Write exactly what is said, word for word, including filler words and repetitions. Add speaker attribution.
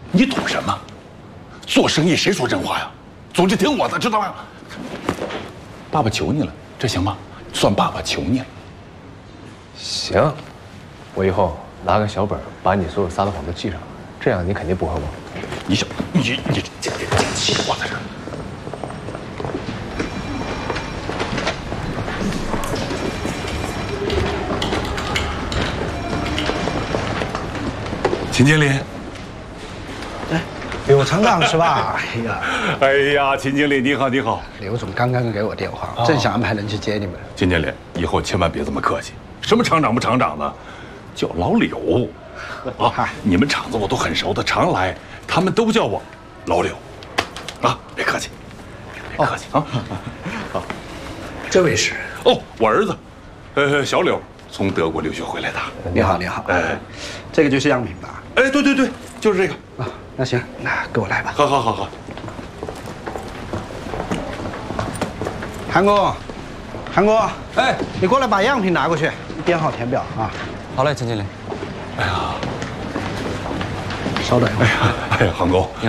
Speaker 1: 你懂什么？做生意谁说真话呀？总之听我的，知道吗？爸爸求你了，这行吗？算爸爸求你了。
Speaker 2: 行，我以后拿个小本把你所有撒的谎都记上，这样你肯定不会忘。
Speaker 1: 你小你你这这这气我在这儿。秦经理，
Speaker 3: 哎，柳厂长是吧？哎呀，
Speaker 1: 哎呀，秦经理你好，你好。
Speaker 3: 刘总刚刚给我电话，正想安排人去接你们。
Speaker 1: 秦经理，以后千万别这么客气，什么厂长不厂长的，叫老柳。啊，你们厂子我都很熟的，常来，他们都叫我老柳。啊，别客气，别客气啊。好，
Speaker 3: 这位是？
Speaker 1: 哦，我儿子，呃，小柳，从德国留学回来的。
Speaker 3: 你好，你好。哎，这个就是样品吧？
Speaker 1: 哎，对对对，就是这个。
Speaker 3: 啊，那行，那跟我来吧。
Speaker 1: 好好好好。
Speaker 3: 韩哥，韩哥，哎，你过来把样品拿过去，编号填表啊。
Speaker 4: 好嘞，秦经理。
Speaker 1: 哎呀，
Speaker 3: 稍等一会儿。
Speaker 1: 哎呀，哎呀，韩哥，